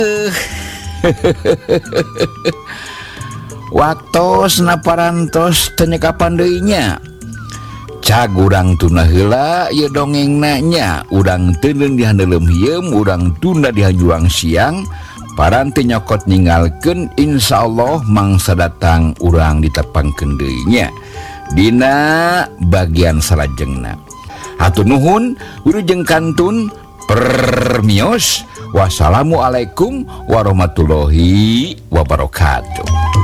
waktu naparantos teneka pandainya cagurang tuna heula ya dongeng nanya urang tenen di handelem hieum urang tunda di juang siang paranti nyokot ninggalkeun insyaallah mangsa datang urang ditepangkeun deui nya dina bagian salajengna. Hatur nuhun wilujeng kantun permios. Wassalamualaikum warahmatullahi wabarakatuh.